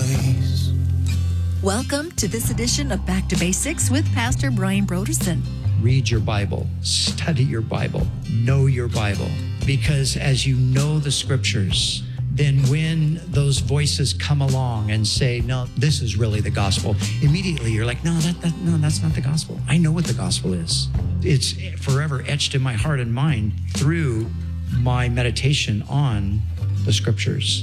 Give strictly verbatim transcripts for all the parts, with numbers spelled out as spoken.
ways. Welcome to this edition of Back to Basics with Pastor Brian Brodersen. Read your Bible, study your Bible, know your Bible, because as you know the scriptures, then when those voices come along and say, no, this is really the gospel, immediately you're like, no, that, that no, that's not the gospel. I know what the gospel is. It's forever etched in my heart and mind through my meditation on the scriptures.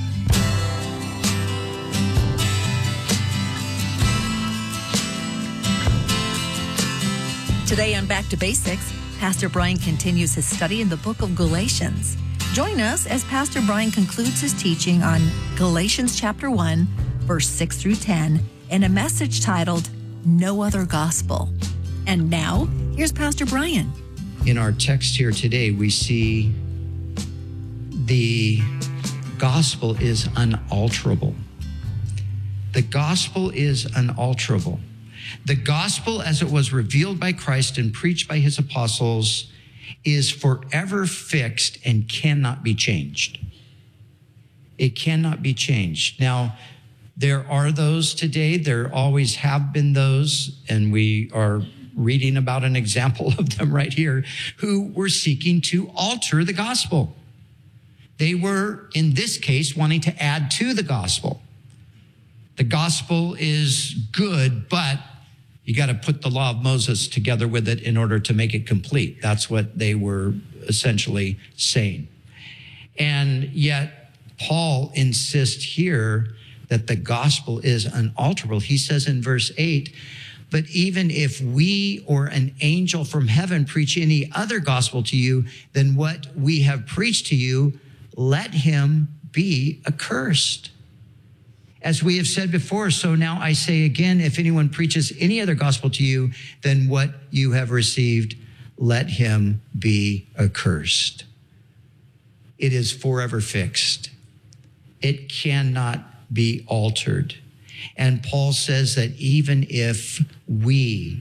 Today on Back to Basics, Pastor Brian continues his study in the book of Galatians. Join us as Pastor Brian concludes his teaching on Galatians chapter one, verse six through ten, in a message titled, No Other Gospel. And now, here's Pastor Brian. In our text here today, we see the gospel is unalterable. The gospel is unalterable. The gospel, as it was revealed by Christ and preached by his apostles, is forever fixed and cannot be changed. It cannot be changed. Now, there are those today, there always have been those, and we are reading about an example of them right here, who were seeking to alter the gospel. They were, in this case, wanting to add to the gospel. The gospel is good, but you got to put the law of Moses together with it in order to make it complete. That's what they were essentially saying. And yet, Paul insists here that the gospel is unalterable. He says in verse eight, but even if we or an angel from heaven preach any other gospel to you than what we have preached to you, let him be accursed. As we have said before, so now I say again, if anyone preaches any other gospel to you than what you have received, let him be accursed. It is forever fixed. It cannot be altered. And Paul says that even if we,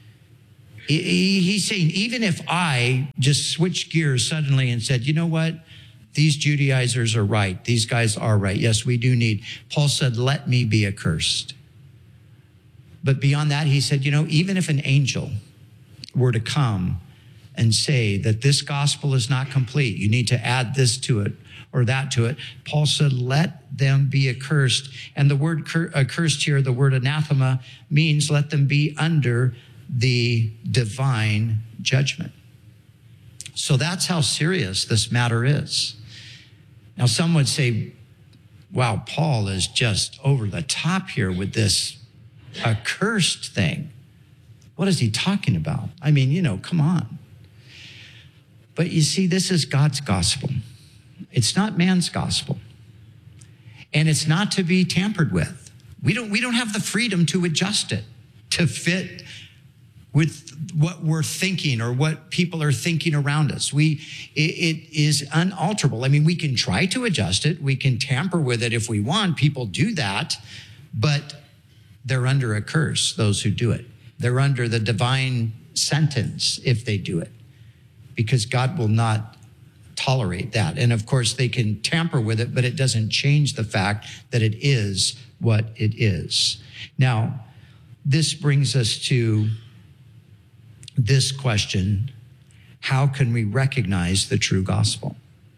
he's saying, even if I just switched gears suddenly and said, you know what? These Judaizers are right. These guys are right. Yes, we do need. Paul said, let me be accursed. But beyond that, he said, you know, even if an angel were to come and say that this gospel is not complete, you need to add this to it or that to it, Paul said, let them be accursed. And the word cur- accursed here, the word anathema, means let them be under the divine judgment. So that's how serious this matter is. Now, some would say, wow, Paul is just over the top here with this accursed thing. What is he talking about? I mean, you know, come on. But you see, this is God's gospel. It's not man's gospel. And it's not to be tampered with. We don't, we don't have the freedom to adjust it to fit with what we're thinking or what people are thinking around us. We, it, it is unalterable. I mean, we can try to adjust it. We can tamper with it if we want. People do that, but they're under a curse, those who do it. They're under the divine sentence if they do it, because God will not tolerate that. And of course, they can tamper with it, but it doesn't change the fact that it is what it is. Now, this brings us to this question: how can we recognize the true gospel?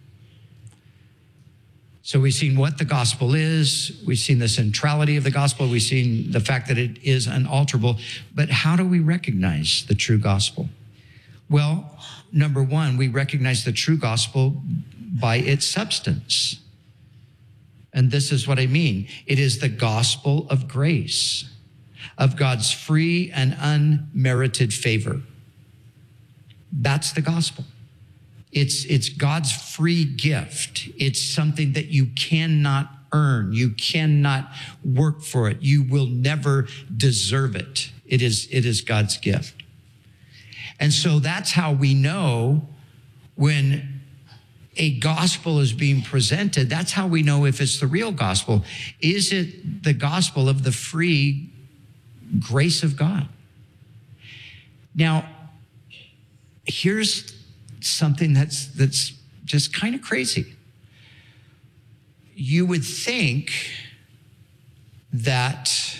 So we've seen what the gospel is. We've seen the centrality of the gospel. We've seen the fact that it is unalterable. But how do we recognize the true gospel? Well, number one, we recognize the true gospel by its substance. And this is what I mean. It is the gospel of grace, of God's free and unmerited favor. That's the gospel. It's, it's God's free gift. It's something that you cannot earn. You cannot work for it. You will never deserve it. It is, it is God's gift. And so that's how we know when a gospel is being presented. That's how we know if it's the real gospel. Is it the gospel of the free grace of God? Now, here's something that's that's just kind of crazy. You would think that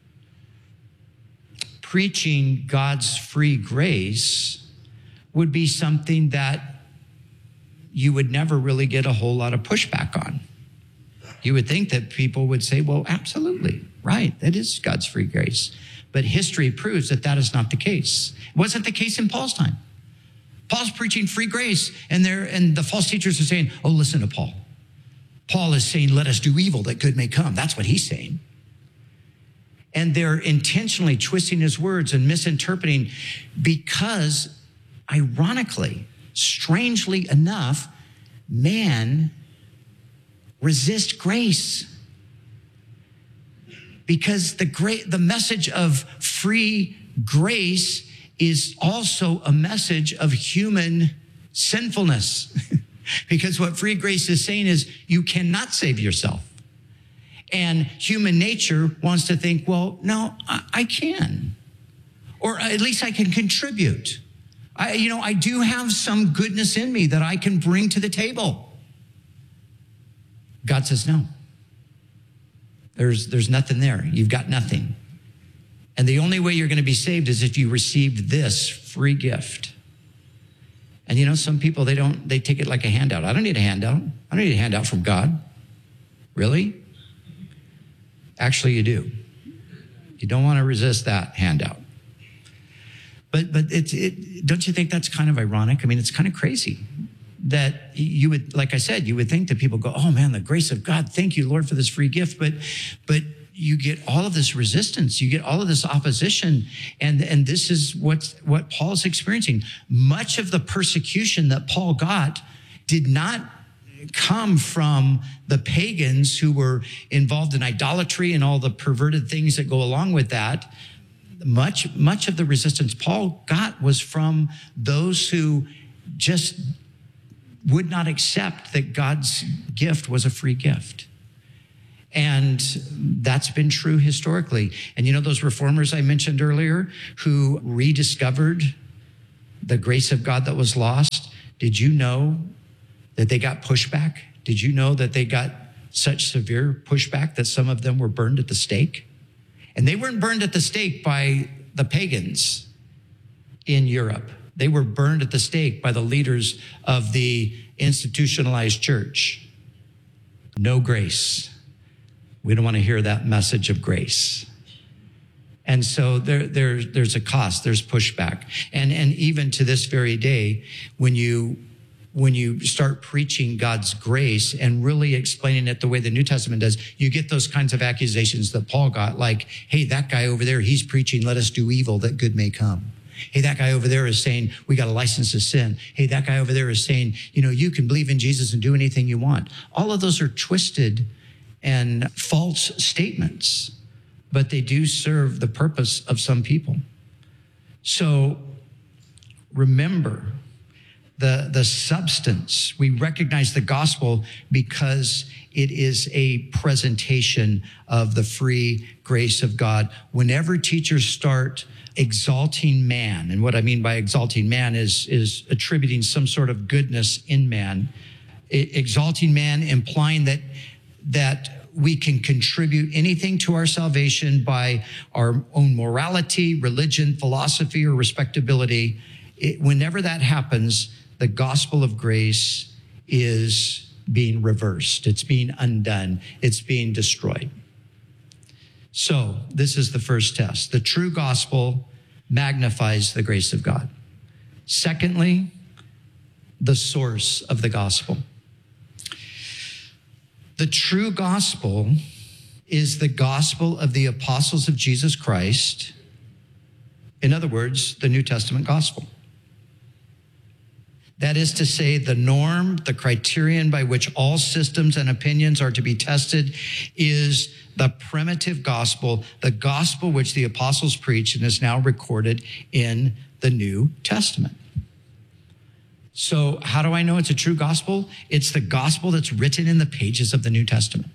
preaching God's free grace would be something that you would never really get a whole lot of pushback on. You would think that people would say, well, absolutely, right, that is God's free grace. But history proves that that is not the case. It wasn't the case in Paul's time. Paul's preaching free grace, and there and the false teachers are saying, oh, listen to Paul. Paul is saying, let us do evil that good may come. That's what he's saying. And they're intentionally twisting his words and misinterpreting because, ironically, strangely enough, man resists grace. Because the great, the message of free grace is also a message of human sinfulness. Because what free grace is saying is you cannot save yourself. And human nature wants to think, well, no, I, I can. Or at least I can contribute. I, you know, I do have some goodness in me that I can bring to the table. God says, no. There's, there's nothing there. You've got nothing. And the only way you're going to be saved is if you received this free gift. And you know, some people, they don't, they take it like a handout. I don't need a handout. I don't need a handout from God. Really? Actually, you do. You don't want to resist that handout. But but it's it. Don't you think that's kind of ironic? I mean, it's kind of crazy that you would, like I said, you would think that people go, oh man, the grace of God, thank you, Lord, for this free gift. But but you get all of this resistance, you get all of this opposition, and and this is what what Paul's experiencing. Much of the persecution that Paul got did not come from the pagans who were involved in idolatry and all the perverted things that go along with that. Much, much of the resistance Paul got was from those who just would not accept that God's gift was a free gift. And that's been true historically. And you know, those reformers I mentioned earlier who rediscovered the grace of God that was lost, did you know that they got pushback? Did you know that they got such severe pushback that some of them were burned at the stake? And they weren't burned at the stake by the pagans in Europe. They were burned at the stake by the leaders of the institutionalized church. No grace. We don't want to hear that message of grace. And so there, there, there's a cost, there's pushback. And, and even to this very day, when you when you start preaching God's grace and really explaining it the way the New Testament does, you get those kinds of accusations that Paul got, like, hey, that guy over there, he's preaching, let us do evil that good may come. Hey, that guy over there is saying, we got a license to sin. Hey, that guy over there is saying, you know, you can believe in Jesus and do anything you want. All of those are twisted and false statements, but they do serve the purpose of some people. So remember, The, the substance, we recognize the gospel because it is a presentation of the free grace of God. Whenever teachers start exalting man, and what I mean by exalting man is, is attributing some sort of goodness in man, exalting man, implying that, that we can contribute anything to our salvation by our own morality, religion, philosophy, or respectability. It, whenever that happens, the gospel of grace is being reversed. It's being undone. It's being destroyed. So this is the first test. The true gospel magnifies the grace of God. Secondly, the source of the gospel. The true gospel is the gospel of the apostles of Jesus Christ. In other words, the New Testament gospel. That is to say, the norm, the criterion by which all systems and opinions are to be tested is the primitive gospel, the gospel which the apostles preached and is now recorded in the New Testament. So how do I know it's a true gospel? It's the gospel that's written in the pages of the New Testament.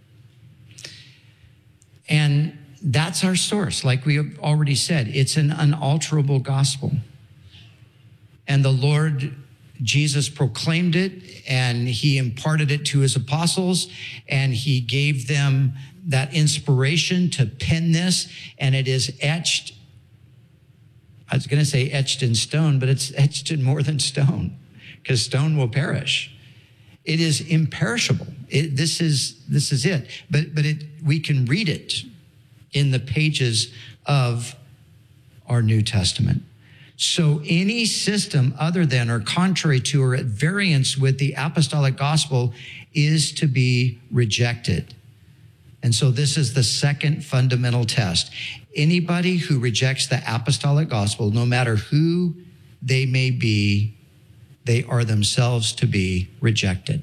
And that's our source. Like we have already said, it's an unalterable gospel. And the Lord Jesus proclaimed it, and he imparted it to his apostles, and he gave them that inspiration to pen this, and it is etched. I was going to say etched in stone, but it's etched in more than stone, because stone will perish. It is imperishable. It, this is this is it. But but it we can read it in the pages of our New Testament. So any system other than or contrary to or at variance with the apostolic gospel is to be rejected. And so this is the second fundamental test. Anybody who rejects the apostolic gospel, no matter who they may be, they are themselves to be rejected.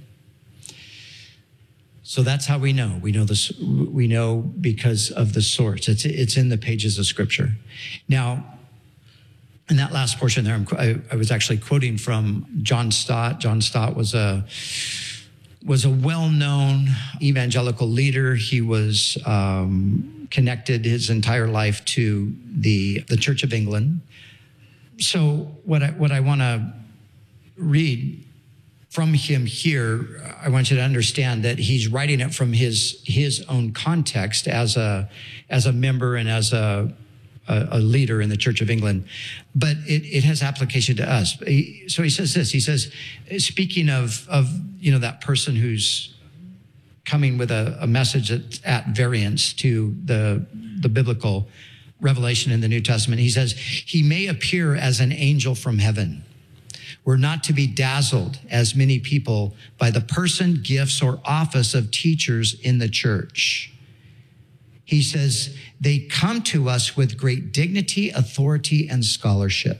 So that's how we know. We know this. We know because of the source. It's it's in the pages of Scripture. Now, in that last portion there, I'm, I, I was actually quoting from John Stott. John Stott was a was a well-known evangelical leader. He was um, connected his entire life to the the Church of England. So what I what I want to read from him here, I want you to understand that he's writing it from his his own context as a as a member and as a a, a leader in the Church of England, but it, it has application to us. He, so he says this. He says, speaking of of you know that person who's coming with a, a message that's at variance to the the biblical revelation in the New Testament, he says he may appear as an angel from heaven. We're not to be dazzled, as many people, by the person, gifts, or office of teachers in the church. He says, they come to us with great dignity, authority, and scholarship.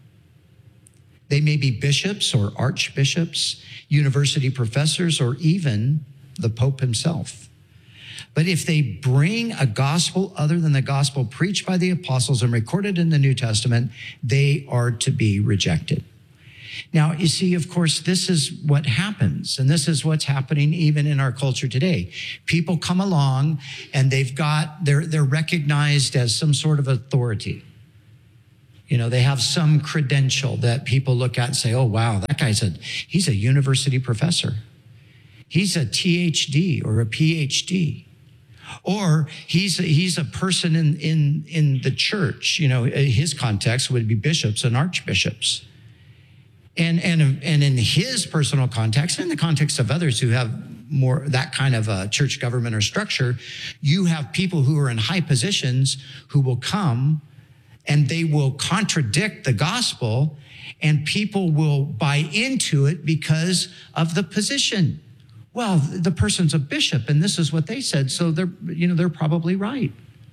They may be bishops or archbishops, university professors, or even the Pope himself. But if they bring a gospel other than the gospel preached by the apostles and recorded in the New Testament, they are to be rejected. Now, you see, of course, this is what happens, and this is what's happening even in our culture today. People come along, and they've got, they're, they're recognized as some sort of authority. You know, they have some credential that people look at and say, oh, wow, that guy's a, he's a university professor. He's a T H D or a P H D. Or he's a, he's a person in, in, in the church. You know, his context would be bishops and archbishops. And, and, and in his personal context, in the context of others who have more that kind of a church government or structure, you have people who are in high positions who will come and they will contradict the gospel, and people will buy into it because of the position. Well, the person's a bishop and this is what they said, so they're, you know, they're probably right.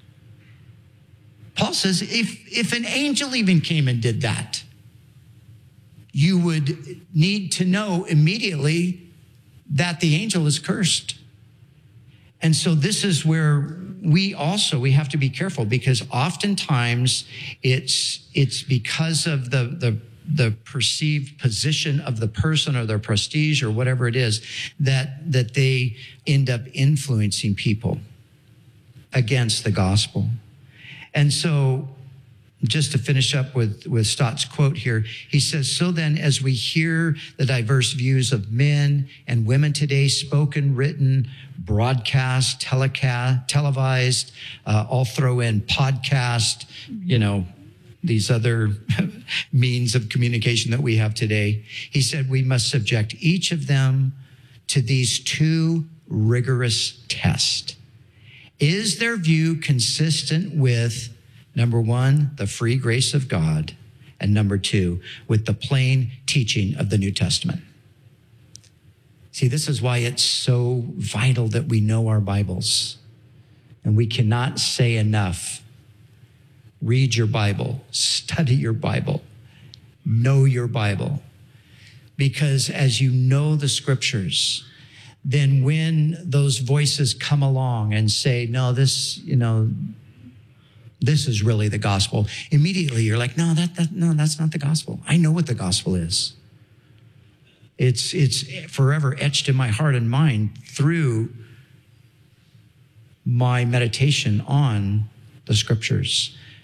Paul says if, if an angel even came and did that, you would need to know immediately that the angel is cursed. And so this is where we also, we have to be careful, because oftentimes it's it's because of the, the, the perceived position of the person or their prestige or whatever it is that, that they end up influencing people against the gospel. And so just to finish up with, with Stott's quote here, he says, so then as we hear the diverse views of men and women today, spoken, written, broadcast, telecast, televised, uh, I'll throw in podcast, you know, these other means of communication that we have today. He said we must subject each of them to these two rigorous tests. Is their view consistent with, number one, the free grace of God, and number two, with the plain teaching of the New Testament? See, this is why it's so vital that we know our Bibles. And we cannot say enough. Read your Bible, study your Bible, know your Bible. Because as you know the scriptures, then when those voices come along and say, no, this, you know, this is really the gospel, immediately you're like, no, that, that no, that's not the gospel. I know what the gospel is. It's, it's forever etched in my heart and mind through my meditation on the scriptures.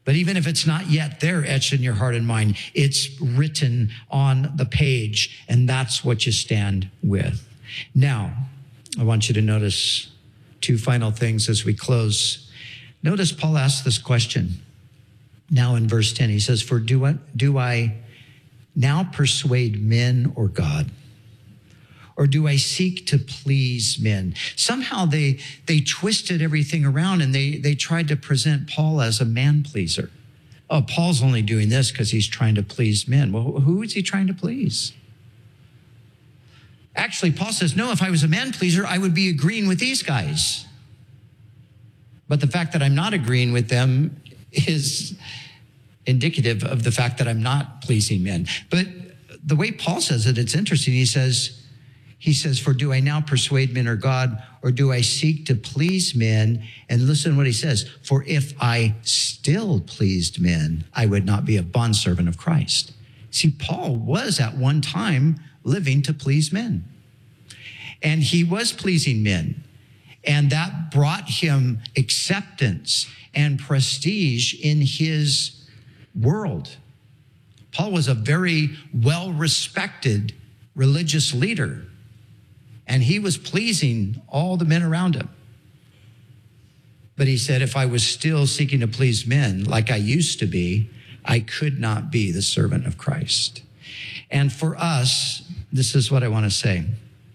But even if it's not yet there etched in your heart and mind, it's written on the page, and that's what you stand with. Now, I want you to notice two final things as we close. Notice Paul asks this question. Now in verse ten, he says, for do I, do I now persuade men or God? Or do I seek to please men? Somehow they they twisted everything around and they, they tried to present Paul as a man pleaser. Oh, Paul's only doing this because he's trying to please men. Well, who is he trying to please? Actually, Paul says, no, if I was a man pleaser, I would be agreeing with these guys. But the fact that I'm not agreeing with them is indicative of the fact that I'm not pleasing men. But the way Paul says it, it's interesting. He says, He says, for do I now persuade men or God, or do I seek to please men? And listen to what he says, for if I still pleased men, I would not be a bondservant of Christ. See, Paul was at one time living to please men. And he was pleasing men. And that brought him acceptance and prestige in his world. Paul was a very well-respected religious leader. And he was pleasing all the men around him. But he said, if I was still seeking to please men like I used to be, I could not be the servant of Christ. And for us, this is what I want to say.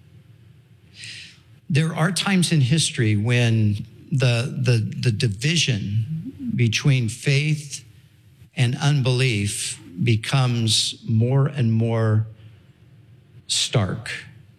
There are times in history when the, the, the division between faith and unbelief becomes more and more stark.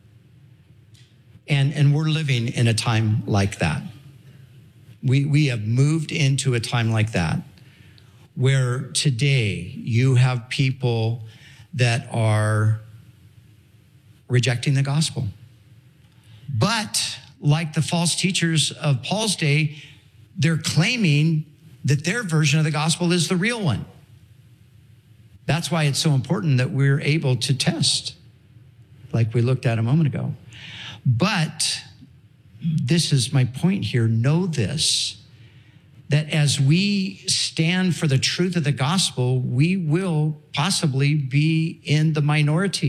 And, and we're living in a time like that. We, we have moved into a time like that where today you have people that are rejecting the gospel. But like the false teachers of Paul's day, they're claiming that their version of the gospel is the real one. That's why it's so important that we're able to test, like we looked at a moment ago. But this is my point here. Know this, that as we stand for the truth of the gospel, we will possibly be in the minority.